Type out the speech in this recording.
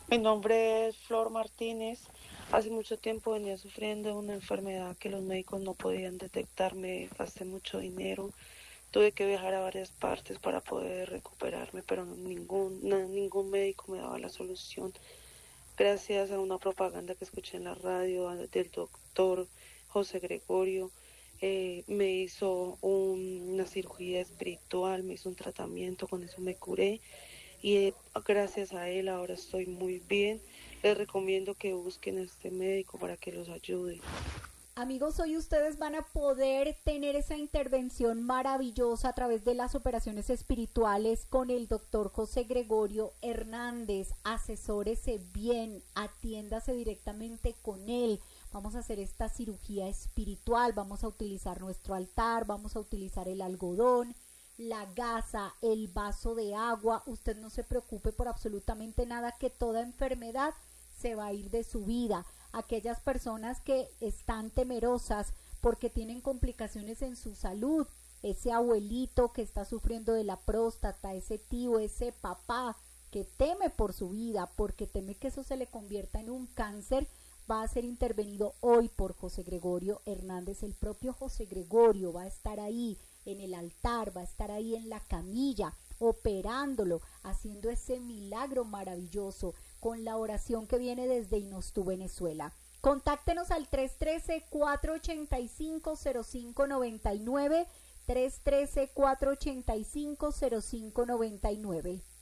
Mi nombre es Flor Martínez. Hace mucho tiempo venía sufriendo de una enfermedad que los médicos no podían detectarme. Gasté mucho dinero. Tuve que viajar a varias partes para poder recuperarme, pero ningún médico me daba la solución. Gracias a una propaganda que escuché en la radio del doctor José Gregorio, me hizo una cirugía espiritual, me hizo un tratamiento, con eso me curé y gracias a él ahora estoy muy bien. Les recomiendo que busquen a este médico para que los ayude. Amigos, hoy ustedes van a poder tener esa intervención maravillosa a través de las operaciones espirituales con el doctor José Gregorio Hernández. Asesórese bien, atiéndase directamente con él. Vamos a hacer esta cirugía espiritual, vamos a utilizar nuestro altar, vamos a utilizar el algodón, la gasa, el vaso de agua. Usted no se preocupe por absolutamente nada, que toda enfermedad se va a ir de su vida. Aquellas personas que están temerosas porque tienen complicaciones en su salud, ese abuelito que está sufriendo de la próstata, ese tío, ese papá que teme por su vida porque teme que eso se le convierta en un cáncer, va a ser intervenido hoy por José Gregorio Hernández. El propio José Gregorio va a estar ahí en el altar, va a estar ahí en la camilla, operándolo, haciendo ese milagro maravilloso con la oración que viene desde Inostú, Venezuela. Contáctenos al 313-485-0599, 313-485-0599.